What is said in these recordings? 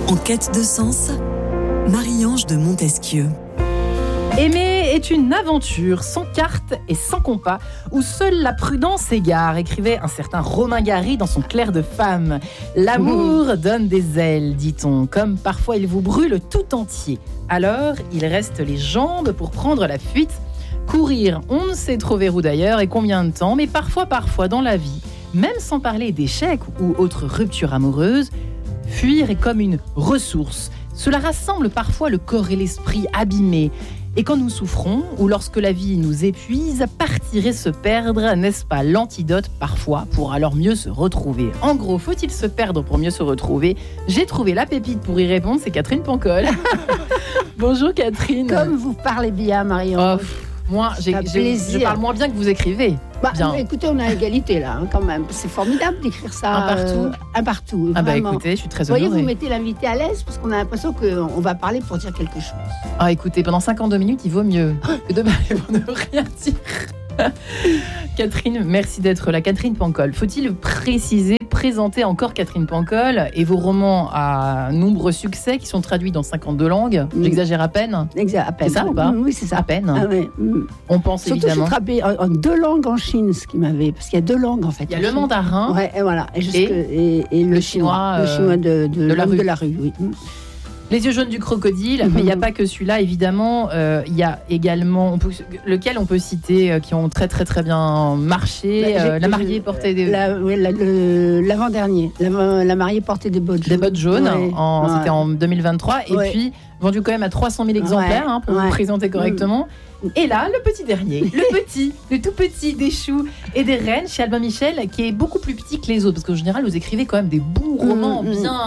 En quête de sens, Marie-Ange de Montesquieu. Aimer est une aventure sans carte et sans compas, où seule la prudence égare, écrivait un certain Romain Gary dans son Clerc de femme. L'amour donne des ailes, dit-on, comme parfois il vous brûle tout entier. Alors, il reste les jambes pour prendre la fuite. Courir, on ne sait trop vers où d'ailleurs et combien de temps, mais parfois dans la vie, même sans parler d'échecs ou autres ruptures amoureuses, fuir est comme une ressource. Cela rassemble parfois le corps et l'esprit abîmés. Et quand nous souffrons, ou lorsque la vie nous épuise, partir et se perdre, n'est-ce pas l'antidote parfois pour alors mieux se retrouver? En gros, faut-il se perdre pour mieux se retrouver? J'ai trouvé la pépite pour y répondre, c'est Catherine Pancol. Bonjour Catherine. Comme vous parlez bien, Marie-Ange. Moi, je parle moins bien que vous écrivez. Bien. Écoutez, on a égalité là, quand même. C'est formidable d'écrire ça. Un partout. Ah écoutez, je suis très honorée. Voyez, vous mettez l'invité à l'aise parce qu'on a l'impression qu'on va parler pour dire quelque chose. Ah écoutez, pendant 52 minutes, il vaut mieux que de parler pour ne rien dire. Catherine, merci d'être là. Catherine Pancol, faut-il présenter encore Catherine Pancol et vos romans à nombreux succès qui sont traduits dans 52 langues. J'exagère à peine. À peine. C'est ça ou pas? Oui, c'est ça. À peine. Ah, oui. On pense surtout évidemment. Surtout, j'ai travaillé en 2 langues en Chine, ce qui m'avait... Parce qu'il y a 2 langues, en fait. Il y a le mandarin. Ouais, et voilà. Et le chinois. Le chinois de la rue, oui. Les yeux jaunes du crocodile, mais il n'y a pas que celui-là, évidemment. Il y a également, lequel on peut citer, qui ont très très très bien marché. La mariée portait des... L'avant-dernier. La mariée portait des bottes jaunes. Des bottes jaunes, c'était en 2023. Et puis, vendu quand même à 300 000 exemplaires, pour vous présenter correctement. Et là, le petit dernier, le tout petit des choux et des rennes chez Albin Michel, qui est beaucoup plus petit que les autres, parce qu'en général, vous écrivez quand même des bons romans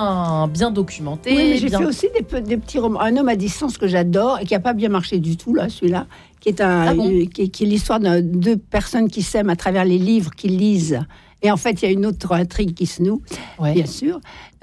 bien documentés. Oui, mais j'ai fait aussi des petits romans. Un homme à distance que j'adore et qui n'a pas bien marché du tout, là, celui-là, qui est, qui est l'histoire de 2 personnes qui s'aiment à travers les livres qu'ils lisent. Et en fait, il y a une autre intrigue qui se noue, bien sûr.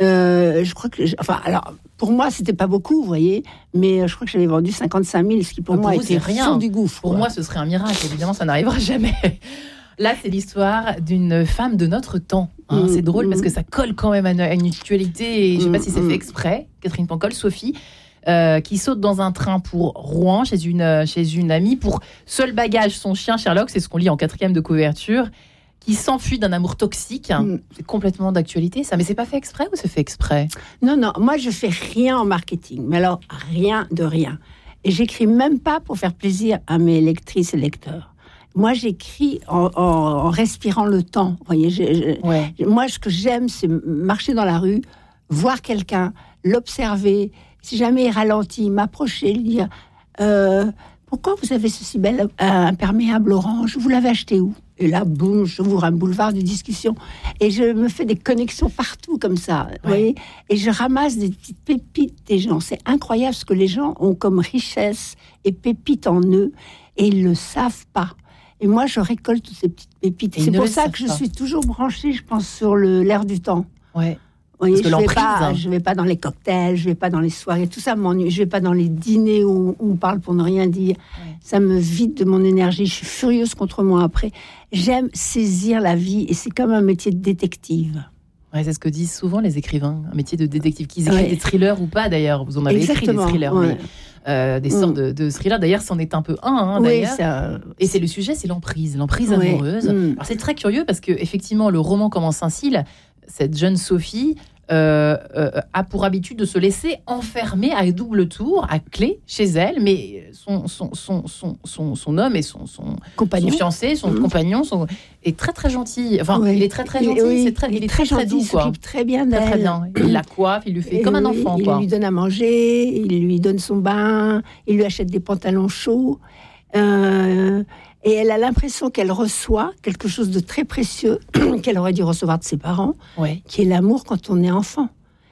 Je crois que... alors, pour moi, c'était pas beaucoup, vous voyez, mais je crois que j'avais vendu 55 000, ce qui pour moi était rien du gouffre. Pour moi, ce serait un miracle. Évidemment, ça n'arrivera jamais. Là, c'est l'histoire d'une femme de notre temps. C'est drôle parce que ça colle quand même à une actualité. Et je ne sais pas si c'est fait exprès. Catherine Pancol, Sophie, qui saute dans un train pour Rouen chez une amie. Pour seul bagage, son chien Sherlock, c'est ce qu'on lit en 4e de couverture, qui s'enfuit d'un amour toxique. C'est complètement d'actualité, ça. Mais c'est pas fait exprès ou c'est fait exprès? Non, moi je fais rien en marketing. Mais alors, rien de rien. Et j'écris même pas pour faire plaisir à mes lectrices et lecteurs. Moi, j'écris en respirant le temps. Vous voyez, moi, ce que j'aime, c'est marcher dans la rue, voir quelqu'un, l'observer. Si jamais il ralentit, m'approcher, lui dire pourquoi vous avez ce si bel imperméable orange? Vous l'avez acheté où? Et là, boum, j'ouvre un boulevard de discussion. Et je me fais des connexions partout comme ça. Vous voyez, et je ramasse des petites pépites des gens. C'est incroyable ce que les gens ont comme richesse et pépites en eux. Et ils ne le savent pas. Et moi, je récolte toutes ces petites pépites. Et c'est pour ça que je suis toujours branchée, je pense, sur l'air du temps. Ouais. Vous voyez, je vais pas dans les cocktails, je vais pas dans les soirées, tout ça m'ennuie. Je vais pas dans les dîners où on parle pour ne rien dire. Ça me vide de mon énergie. Je suis furieuse contre moi après. J'aime saisir la vie et c'est comme un métier de détective. Ouais, c'est ce que disent souvent les écrivains, un métier de détective, qu'ils écrivent des thrillers ou pas d'ailleurs. Vous en avez écrit des thrillers, mais des sortes de thrillers. D'ailleurs, c'en est un peu un, d'ailleurs. Et c'est le sujet, c'est l'emprise amoureuse. Alors c'est très curieux parce que effectivement, le roman Comment Saint-Cyr, cette jeune Sophie a pour habitude de se laisser enfermer à double tour, à clé, chez elle, mais son homme et son fiancé, son compagnon est très très gentil. Enfin, il est très très gentil. Il est très très doux, il s'occupe très bien d'elle. Très bien. Il la coiffe, il lui fait comme un enfant. Il lui donne à manger, il lui donne son bain, il lui achète des pantalons chauds. Et elle a l'impression qu'elle reçoit quelque chose de très précieux qu'elle aurait dû recevoir de ses parents, qui est l'amour quand on est enfant.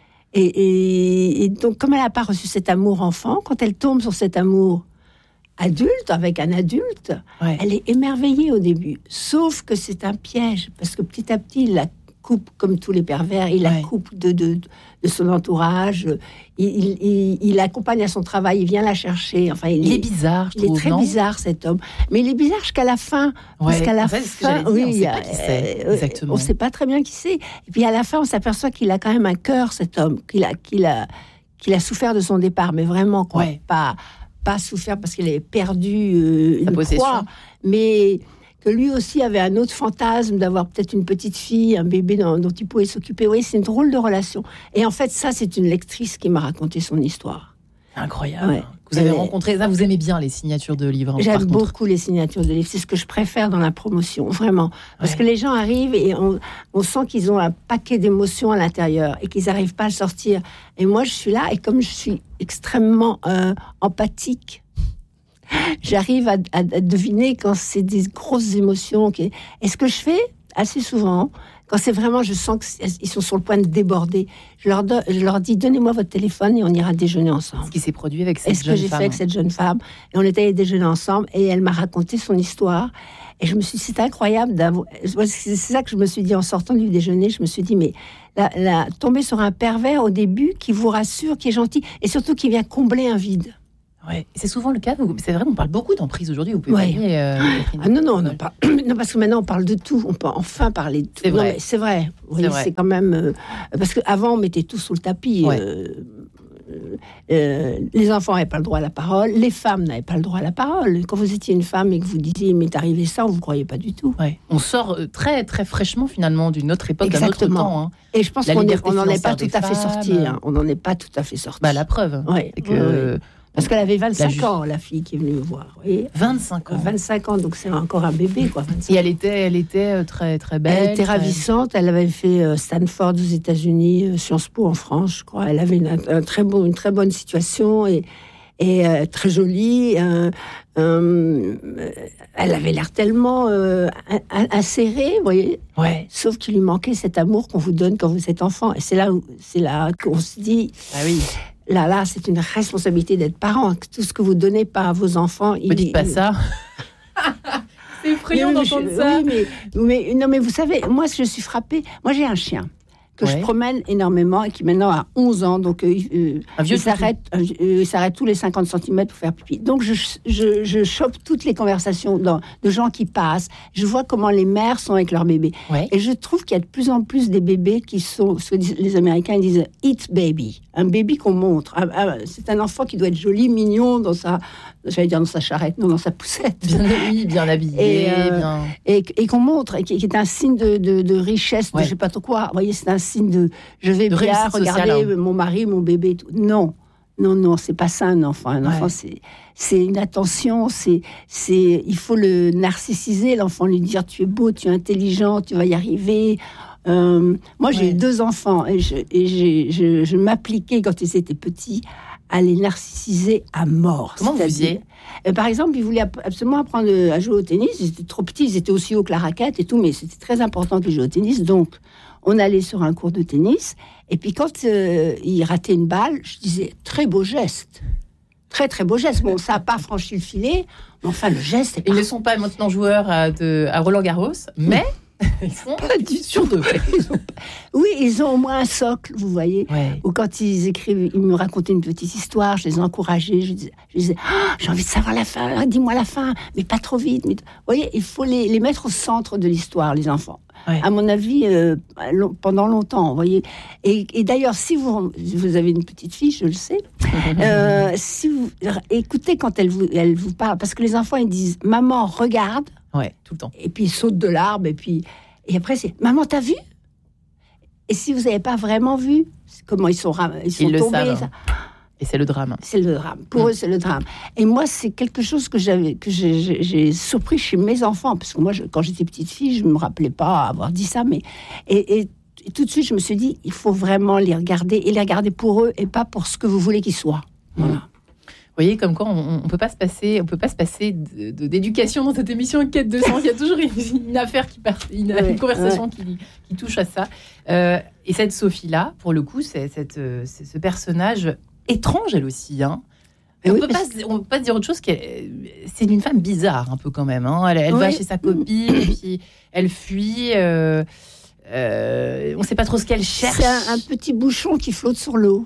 Et donc, comme elle n'a pas reçu cet amour enfant, quand elle tombe sur cet amour adulte, avec un adulte, elle est émerveillée au début. Sauf que c'est un piège, parce que petit à petit, il la coupe, comme tous les pervers, il la coupe de son entourage, il l'accompagne à son travail, il vient la chercher. Enfin, il est bizarre, je trouve. Il est très bizarre, cet homme. Mais il est bizarre jusqu'à la fin. Parce qu'à la fin, on ne sait pas qui c'est, exactement. On ne sait pas très bien qui c'est. Et puis à la fin, on s'aperçoit qu'il a quand même un cœur, cet homme, qu'il qu'il a souffert de son départ, mais vraiment, quoi. Ouais. Pas souffert parce qu'il avait perdu Sa une possession. proie, mais que lui aussi avait un autre fantasme d'avoir peut-être une petite fille, un bébé dont il pouvait s'occuper. Oui, c'est une drôle de relation. Et en fait, ça, c'est une lectrice qui m'a raconté son histoire. Incroyable. Ouais. Vous avez Elle est- rencontré ça, vous aimez bien les signatures de livres. J'aime par contre. beaucoup les signatures de livres. C'est ce que je préfère dans la promotion, vraiment. Parce Ouais. que les gens arrivent et on sent qu'ils ont un paquet d'émotions à l'intérieur et qu'ils n'arrivent pas à le sortir. Et moi, je suis là et comme je suis extrêmement empathique, j'arrive à deviner quand c'est des grosses émotions. Et ce que je fais assez souvent, quand c'est vraiment, je sens qu'ils sont sur le point de déborder, je leur dis, donnez-moi votre téléphone et on ira déjeuner ensemble. Ce qui s'est produit avec cette Et ce jeune que j'ai femme. fait avec cette jeune femme. Et on était allés déjeuner ensemble et elle m'a raconté son histoire. Et je me suis dit, c'est incroyable d'avoir... C'est ça que je me suis dit en sortant du déjeuner. Je me suis dit, mais tomber sur un pervers au début qui vous rassure, qui est gentil et surtout qui vient combler un vide. Ouais. C'est souvent le cas. C'est vrai, on parle beaucoup d'emprise aujourd'hui. Vous pouvez Ouais. parler, Catherine. Ah non, non, parce que maintenant on parle de tout. On peut enfin parler de tout. C'est vrai. Non, mais c'est vrai. Oui, C'est vrai. c'est quand même... parce qu'avant, on mettait tout sous le tapis. Ouais. Les enfants n'avaient pas le droit à la parole, les femmes n'avaient pas le droit à la parole. Quand vous étiez une femme et que vous disiez « il m'est arrivé ça », on ne vous croyait pas du tout. Ouais. On sort très, très fraîchement finalement d'une autre époque, d'un autre Exactement. temps. Hein. Et je pense La qu'on liberté n'en est pas financière tout à des fait femmes. sorti. Hein. On n'en est pas tout à fait sorti. Bah, la preuve. Ouais, C'est que ouais. Parce qu'elle avait 25 La ans, la fille qui est venue me voir. Vous voyez 25 ans. 25 ans, donc c'est encore un bébé, quoi. 25 Et elle était très, très belle. Elle était très- ravissante. Elle avait fait Stanford aux États-Unis, Sciences Po en France, je crois. Elle avait une très bonne situation et très jolie. Elle avait l'air tellement insérée, vous voyez. Ouais. Sauf qu'il lui manquait cet amour qu'on vous donne quand vous êtes enfant. Et c'est là qu'on se dit, Ah oui. là, c'est une responsabilité d'être parent. Tout ce que vous donnez pas à vos enfants, Me dites pas ça. C'est effrayant d'entendre ça. Oui, mais non, mais vous savez, moi, je suis frappée. Moi, j'ai un chien que je Ouais. promène énormément et qui maintenant a 11 ans. Donc, Un vieux il s'arrête tous les 50 cm pour faire pipi. Donc, je chope toutes les conversations de gens qui passent. Je vois comment les mères sont avec leurs bébés. Ouais. Et je trouve qu'il y a de plus en plus des bébés qui sont, ce que les Américains ils disent « eat baby », un bébé qu'on montre. C'est un enfant qui doit être joli, mignon, dans sa charrette, non, dans sa poussette. Bien habillé, bien... Et qu'on montre, et qui est un signe de richesse, Ouais. de je sais pas trop quoi. Vous voyez, c'est un signe de je vais De bien, réussite sociale, regarder hein. mon mari, mon bébé. Tout. Non, c'est pas ça un enfant. Un enfant, c'est une attention, il faut le narcissiser, l'enfant, lui dire tu es beau, tu es intelligent, tu vas y arriver. Moi, j'ai eu 2 enfants et je m'appliquais quand ils étaient petits à les narcissiser à mort. Comment vous faisiez ? Par exemple, ils voulaient absolument apprendre à jouer au tennis. Ils étaient trop petits, ils étaient aussi hauts que la raquette et tout, mais c'était très important qu'ils jouent au tennis. Donc, on allait sur un cours de tennis. Et puis, quand ils rataient une balle, je disais « très beau geste ». Très, très beau geste. Bon, ça n'a pas franchi le filet, mais enfin, le geste est Ils ne sont pas maintenant joueurs à Roland-Garros, mais ils sont pas du sur deux. Oui, ils ont au moins un socle, vous voyez. Ouais. Ou quand ils écrivent, ils me racontaient une petite histoire, je les encourageais, je disais ah, j'ai envie de savoir la fin, dis-moi la fin, mais pas trop vite. Vous voyez, il faut les mettre au centre de l'histoire, les enfants. Ouais. À mon avis, pendant longtemps, vous voyez. Et d'ailleurs, si vous avez une petite fille, je le sais, si vous écoutez quand elle vous parle, parce que les enfants, ils disent maman, regarde. Ouais, tout le temps. Et puis ils sautent de l'arbre, et après c'est maman, t'as vu? Et si vous n'avez pas vraiment vu comment ils sont Ils le tombés, savent. ça, Et c'est le drame. c'est le drame. Pour eux, c'est le drame. Et moi, c'est quelque chose que j'ai surpris chez mes enfants, parce que moi, quand j'étais petite fille, je me rappelais pas avoir dit ça, mais et tout de suite, je me suis dit, il faut vraiment les regarder et les regarder pour eux et pas pour ce que vous voulez qu'ils soient. Voilà. Vous voyez, comme quoi on peut pas se passer d'éducation dans cette émission Quête de sens. Il y a toujours une affaire qui part, une conversation qui touche à ça. Et cette Sophie-là, pour le coup, c'est ce personnage étrange, elle aussi. Hein. On ne peut pas dire autre chose c'est une femme bizarre, un peu quand même. Hein. Elle va chez sa copine, et puis elle fuit. On ne sait pas trop ce qu'elle cherche. C'est un petit bouchon qui flotte sur l'eau.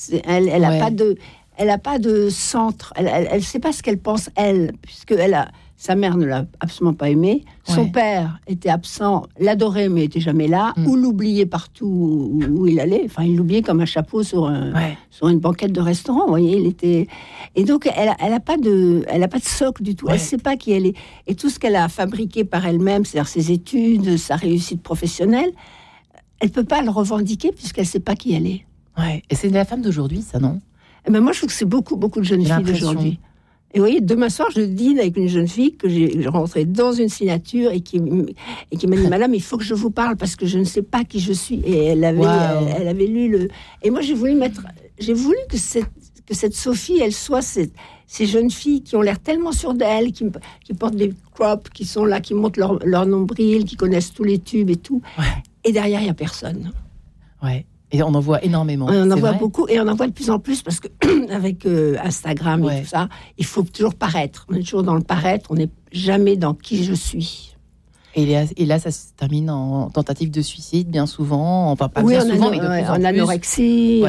Elle n'a pas de centre. Elle ne sait pas ce qu'elle pense, elle, puisque Sa mère ne l'a absolument pas aimé. Son père était absent, l'adorait, mais n'était jamais là, ou l'oubliait partout où il allait. Enfin, il l'oubliait comme un chapeau sur une banquette de restaurant. Vous voyez, il était. Et donc, elle a pas de socle du tout. Elle ne sait pas qui elle est. Et tout ce qu'elle a fabriqué par elle-même, c'est-à-dire ses études, sa réussite professionnelle, elle ne peut pas le revendiquer puisqu'elle ne sait pas qui elle est. Ouais. Et c'est la femme d'aujourd'hui, ça, non ? Ben moi, je trouve que c'est beaucoup de jeunes filles d'aujourd'hui. Et vous voyez, demain soir, je dîne avec une jeune fille que j'ai rencontrée dans une signature et qui m'a dit, madame, il faut que je vous parle parce que je ne sais pas qui je suis. Et elle avait lu le... Et moi, j'ai voulu que cette Sophie, elle soit ces jeunes filles qui ont l'air tellement sûres d'elles, qui portent des crops, qui sont là, qui montent leur nombril, qui connaissent tous les tubes et tout. Ouais. Et derrière, il n'y a personne. Ouais. Et on en voit énormément. On en voit beaucoup et on en voit de plus en plus parce que avec Instagram et tout ça, il faut toujours paraître. On est toujours dans le paraître, on n'est jamais dans qui je suis. Et là, ça se termine en tentative de suicide, bien souvent. Enfin, pas bien souvent, mais de plus en plus. En anorexie,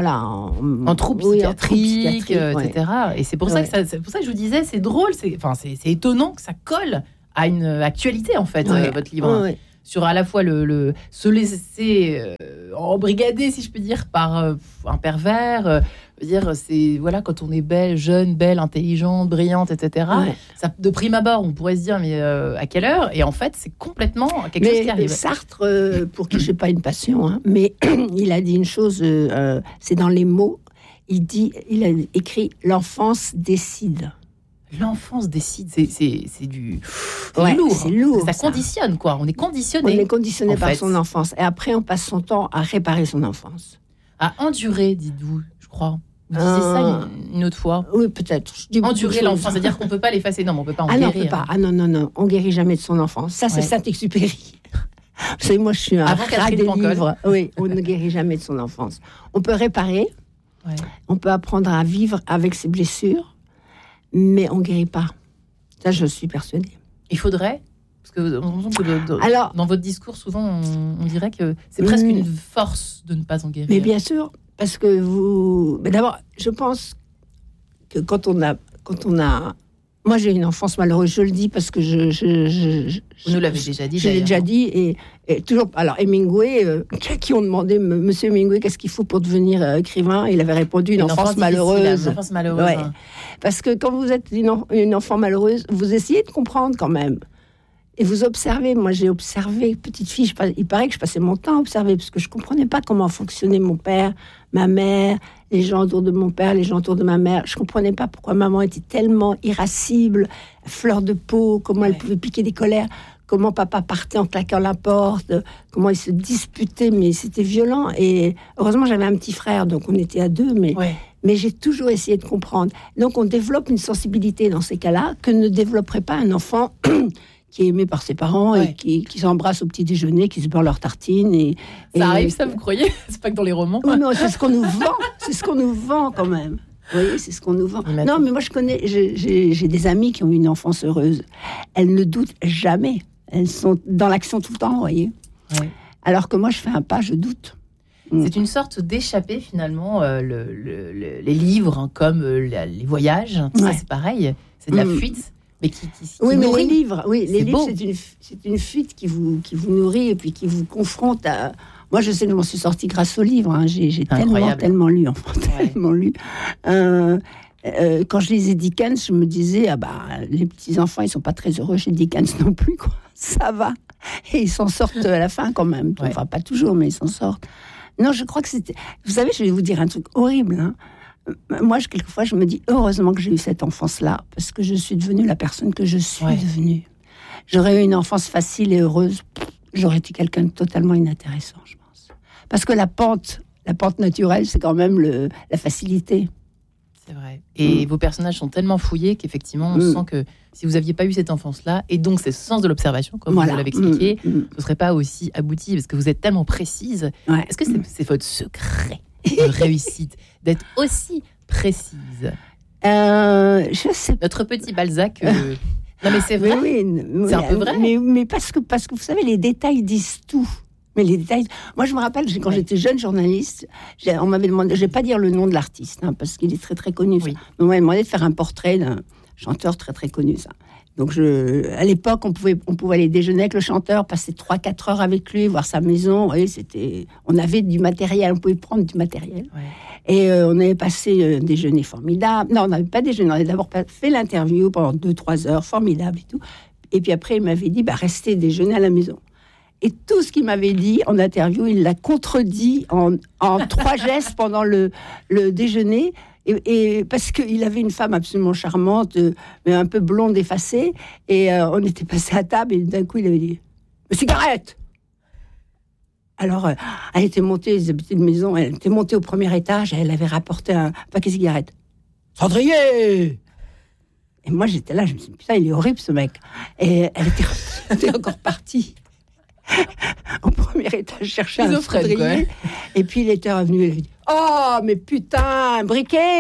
en troubles psychiatriques, etc. Et c'est pour ça que je vous disais, c'est drôle, c'est étonnant que ça colle à une actualité, en fait, votre livre. Ouais. Sur à la fois se laisser embrigader, si je peux dire, par un pervers. C'est quand on est belle, jeune, belle, intelligente, brillante, etc. Ouais. Ça, de prime abord, on pourrait se dire mais à quelle heure ? Et en fait, c'est complètement quelque chose qui arrive. Sartre, pour qui je n'ai pas une passion, mais il a dit une chose, c'est dans les mots. Il a écrit l'enfance décide. L'enfance décide, c'est lourd. C'est lourd. Ça conditionne, quoi. On est conditionné. On est conditionné par son enfance. Et après, on passe son temps à réparer son enfance. À endurer, dites-vous, je crois. Vous disiez ça une autre fois. Oui, peut-être. Endurer l'enfance, c'est-à-dire qu'on ne peut pas l'effacer. Non, mais on ne peut pas en guérir. Non, on peut pas. Non. On ne guérit jamais de son enfance. Ça, c'est Saint-Exupéry. Vous savez, moi, je suis un rat des livres. Oui, on ne guérit jamais de son enfance. On peut réparer. Ouais. On peut apprendre à vivre avec ses blessures. Mais on ne guérit pas. Ça, je suis persuadée. Il faudrait, parce que dans votre discours, souvent, on dirait que c'est presque une force de ne pas en guérir. Mais bien sûr, parce que mais d'abord, je pense que quand on a... Moi, j'ai une enfance malheureuse, je le dis, parce que vous nous l'avez déjà dit, je l'ai déjà dit, et toujours... Alors, Hemingway, qui ont demandé, Monsieur Hemingway, qu'est-ce qu'il faut pour devenir écrivain ? Il avait répondu, une enfance malheureuse. Une enfance malheureuse. Ouais. Parce que quand vous êtes une enfant malheureuse, vous essayez de comprendre quand même. Et vous observez. Moi, j'ai observé, petite fille, il paraît que je passais mon temps à observer, parce que je ne comprenais pas comment fonctionnait mon père, ma mère, les gens autour de mon père, les gens autour de ma mère. Je ne comprenais pas pourquoi maman était tellement irascible, fleur de peau, comment elle pouvait piquer des colères, comment papa partait en claquant la porte, comment ils se disputaient, mais c'était violent. Et heureusement, j'avais un petit frère, donc on était à deux, mais j'ai toujours essayé de comprendre. Donc, on développe une sensibilité dans ces cas-là que ne développerait pas un enfant qui est aimé par ses parents et qui s'embrasse au petit déjeuner, qui se beurre leur tartine. Ça arrive, ça, vous croyez ? C'est pas que dans les romans. Oui, non, c'est ce qu'on nous vend. C'est ce qu'on nous vend quand même. Vous voyez, c'est ce qu'on nous vend. Non, mais moi, j'ai des amies qui ont eu une enfance heureuse. Elles ne doutent jamais. Elles sont dans l'action tout le temps, vous voyez. Ouais. Alors que moi, je fais un pas, je doute. C'est une sorte d'échappée, finalement, les livres, comme les voyages. Ça, c'est pareil. C'est de la fuite. Mais qui nourrit. Mais les livres, c'est une fuite qui vous nourrit et puis qui vous confronte à... Moi, je sais que je m'en suis sortie grâce aux livres. Hein. J'ai tellement lu, tellement lu. Quand je lisais Dickens, je me disais, les petits-enfants, ils ne sont pas très heureux chez Dickens non plus, quoi. Ça va. Et ils s'en sortent à la fin, quand même. Ouais. Enfin, pas toujours, mais ils s'en sortent. Non, je crois que c'était... Vous savez, je vais vous dire un truc horrible, hein. Moi, quelquefois, je me dis heureusement que j'ai eu cette enfance-là, parce que je suis devenue la personne que je suis devenue. J'aurais eu une enfance facile et heureuse, j'aurais été quelqu'un de totalement inintéressant, je pense. Parce que la pente naturelle, c'est quand même la facilité. C'est vrai. Et vos personnages sont tellement fouillés qu'effectivement, on sent que si vous n'aviez pas eu cette enfance-là, et donc ce sens de l'observation, comme vous l'avez expliqué, ce ne serait pas aussi abouti, parce que vous êtes tellement précise. Ouais. Est-ce que c'est votre secret de réussite, d'être aussi précise? Je sais. Notre petit Balzac. Non, mais c'est vrai. C'est un peu vrai. Mais parce que vous savez, les détails disent tout. Mais les détails. Moi, je me rappelle quand j'étais jeune journaliste, on m'avait demandé. Je vais pas dire le nom de l'artiste, parce qu'il est très très connu. Oui. On m'avait demandé de faire un portrait d'un chanteur très très connu. Ça. Donc, à l'époque, on pouvait aller déjeuner avec le chanteur, passer 3-4 heures avec lui, voir sa maison. Vous voyez, on avait du matériel, on pouvait prendre du matériel. Ouais. Et on avait passé un déjeuner formidable. Non, on n'avait pas déjeuné, on avait d'abord fait l'interview pendant 2-3 heures, formidable et tout. Et puis après, il m'avait dit, restez déjeuner à la maison. Et tout ce qu'il m'avait dit en interview, il l'a contredit en 3 gestes pendant le déjeuner. Et parce qu'il avait une femme absolument charmante, mais un peu blonde, effacée. Et on était passé à table et d'un coup, il avait dit « Cigarette !» Alors, elle était montée, ils habitaient une maison, elle était montée au premier étage et elle avait rapporté un paquet de cigarettes. « Cendrier !» Et moi, j'étais là, je me suis dit « Putain, il est horrible, ce mec !» Et elle était encore partie au premier étage chercher un cendrier. Et puis, il était revenu et il avait dit « Oh, mais putain, un briquet !»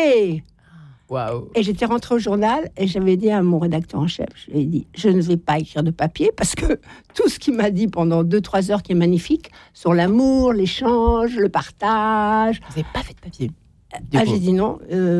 Waouh. Et j'étais rentrée au journal et j'avais dit à mon rédacteur en chef, je lui ai dit, je ne vais pas écrire de papier parce que tout ce qu'il m'a dit pendant 2-3 heures qui est magnifique, sur l'amour, l'échange, le partage... Vous n'avez pas fait de papier? J'ai dit non,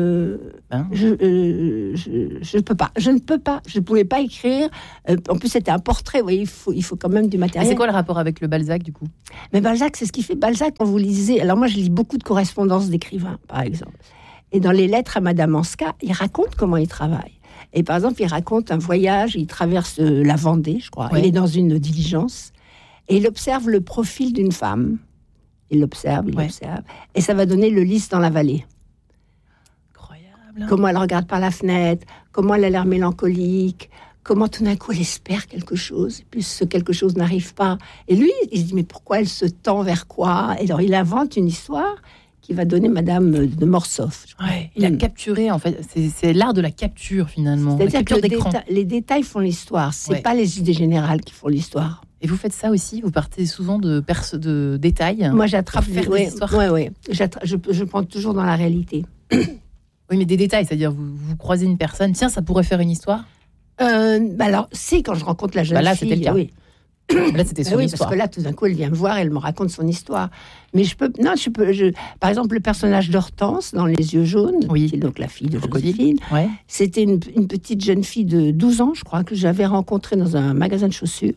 je peux pas, je ne peux pas, je ne pouvais pas écrire. En plus, c'était un portrait, vous voyez, il faut quand même du matériel. Et c'est quoi le rapport avec le Balzac, du coup? Mais Balzac, c'est ce qui fait Balzac quand vous lisez. Alors moi, je lis beaucoup de correspondances d'écrivains, par exemple. Et dans les lettres à Madame Anska, il raconte comment il travaille. Et par exemple, il raconte un voyage, il traverse la Vendée, je crois. Ouais. Il est dans une diligence et il observe le profil d'une femme. Il l'observe, et ça va donner le lys dans la vallée. Incroyable. Comment elle regarde par la fenêtre, comment elle a l'air mélancolique, comment tout d'un coup elle espère quelque chose, et puis ce quelque chose n'arrive pas. Et lui, il se dit, mais pourquoi elle se tend vers quoi? Et alors il invente une histoire qui va donner Madame de Mortsauf. Ouais, il a capturé, en fait, c'est l'art de la capture, finalement. C'est-à-dire que les détails font l'histoire, c'est pas les idées générales qui font l'histoire. Et vous faites ça aussi? Vous partez souvent de détails? Moi, j'attrape des histoires. Oui. Je prends toujours dans la réalité. Oui, mais des détails, c'est-à-dire vous croisez une personne, tiens, ça pourrait faire une histoire? Alors, si, quand je rencontre la jeune fille... Là, c'était le cas. Oui. Là, c'était son histoire. Parce que là, tout d'un coup, elle vient me voir et elle me raconte son histoire. Mais par exemple, le personnage d'Hortense, dans Les Yeux jaunes, qui est donc la fille de Joséphine, c'était une petite jeune fille de 12 ans, je crois, que j'avais rencontrée dans un magasin de chaussures.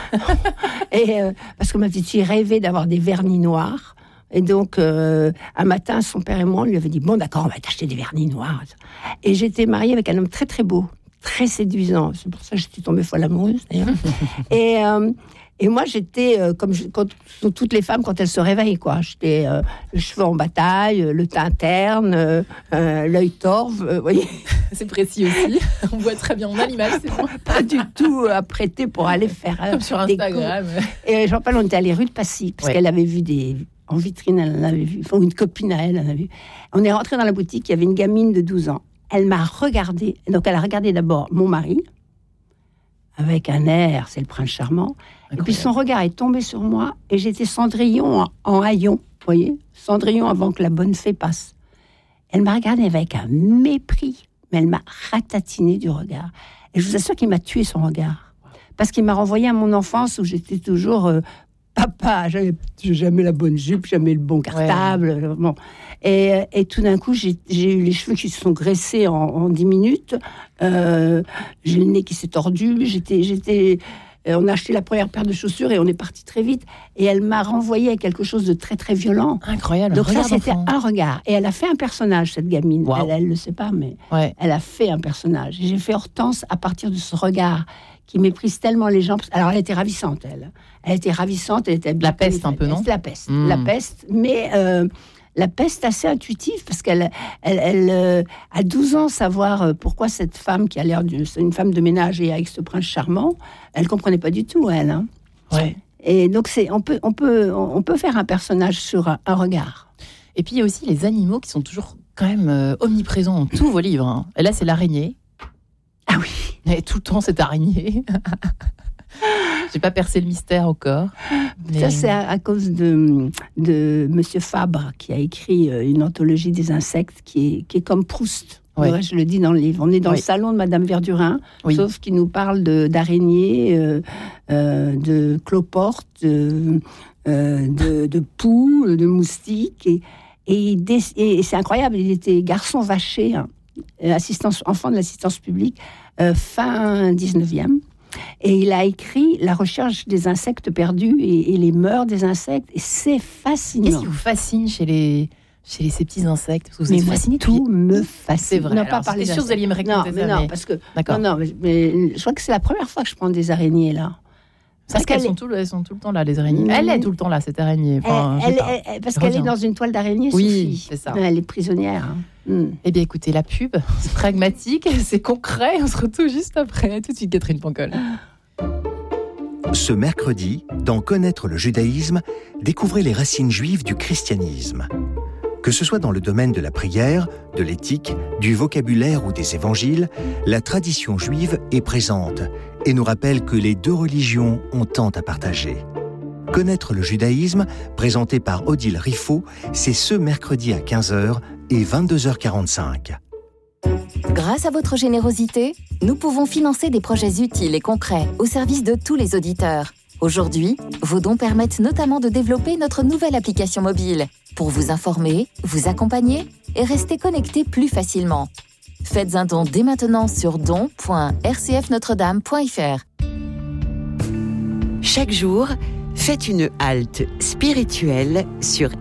Et parce que ma petite fille rêvait d'avoir des vernis noirs. Et donc, un matin, son père et moi, on lui avait dit, bon, d'accord, on va t'acheter des vernis noirs. Et j'étais mariée avec un homme très, très beau, très séduisant. C'est pour ça que j'étais tombée folle amoureuse, d'ailleurs. Et moi, j'étais comme toutes les femmes quand elles se réveillent, quoi. J'étais les cheveux en bataille, le teint terne, l'œil torve, vous voyez. C'est précis aussi. On voit très bien, on a l'image, c'est bon. Pas du tout apprêtée pour aller faire comme sur Instagram. Et Jean-Paul, on était allé rue de Passy, parce qu'elle avait vu en vitrine, elle en avait vu. Enfin, une copine à elle en a vu. On est rentré dans la boutique, il y avait une gamine de 12 ans. Elle m'a regardée. Donc, elle a regardé d'abord mon mari, avec un air, c'est le prince charmant. Incroyable. Et puis, son regard est tombé sur moi, et j'étais Cendrillon en haillon, vous voyez, Cendrillon avant que la bonne fée passe. Elle m'a regardée avec un mépris, mais elle m'a ratatiné du regard. Et je vous assure qu'il m'a tué son regard. Parce qu'il m'a renvoyé à mon enfance, où j'étais toujours... papa, j'avais jamais la bonne jupe, jamais le bon cartable. Bon. Et tout d'un coup, j'ai eu les cheveux qui se sont graissés en 10 minutes. J'ai le nez qui s'est tordu. On a acheté la première paire de chaussures et on est parti très vite. Et elle m'a renvoyé à quelque chose de très, très violent. Incroyable. Donc ça, c'était un regard. Et elle a fait un personnage, cette gamine. Wow. Elle le sait pas, mais elle a fait un personnage. Et j'ai fait Hortense à partir de ce regard qui méprise tellement les gens. Alors, elle était ravissante, elle. Elle était ravissante, elle était... La peste, un peu, non? La peste, la peste. Mais la peste assez intuitive, parce qu'elle a 12 ans, savoir pourquoi cette femme qui a l'air d'une femme de ménage et avec ce prince charmant, elle comprenait pas du tout, elle. Hein. Ouais. Et donc, on peut faire un personnage sur un regard. Et puis, il y a aussi les animaux qui sont toujours quand même omniprésents dans tous vos livres. Hein. Et là, c'est l'araignée. Ah oui. Et tout le temps, cette araignée. J'ai pas percé le mystère encore. Mais... Ça, c'est à cause de Monsieur Fabre, qui a écrit une anthologie des insectes qui est comme Proust. Ouais. Ouais, je le dis dans le livre. On est dans le salon de Madame Verdurin, sauf qu'il nous parle d'araignées, de cloportes, de poux, de moustiques. Et c'est incroyable, il était garçon vaché. Hein. enfant de l'assistance publique, fin 19e. Et il a écrit La recherche des insectes perdus et les mœurs des insectes. Et c'est fascinant. Qu'est-ce qui vous fascine chez ces petits insectes? Parce que vous êtes fasciné tout me fascine. C'est vrai. Non, Alors, pas parler c'est sûr que vous alliez me raconter ça. Non, parce que D'accord. mais je crois que c'est la première fois que je prends des araignées là. Parce qu'elles sont tout le temps là, les araignées. Elle est tout le temps là, cette araignée. Enfin, parce qu'elle est dans une toile d'araignée, oui, Sophie. c'est ça. Elle est prisonnière. Eh bien, écoutez, la pub, c'est pragmatique, c'est concret. On se retrouve juste après. À tout de suite, Catherine Pancol. Ce mercredi, dans Connaître le judaïsme, découvrez les racines juives du christianisme. Que ce soit dans le domaine de la prière, de l'éthique, du vocabulaire ou des évangiles, la tradition juive est présente et nous rappelle que les deux religions ont tant à partager. Connaître le judaïsme, présenté par Odile Riffaut, c'est ce mercredi à 15h et 22h45. Grâce à votre générosité, nous pouvons financer des projets utiles et concrets au service de tous les auditeurs. Aujourd'hui, vos dons permettent notamment de développer notre nouvelle application mobile pour vous informer, vous accompagner et rester connecté plus facilement. Faites un don dès maintenant sur don.rcfnotredame.fr. Chaque jour, faites une halte spirituelle sur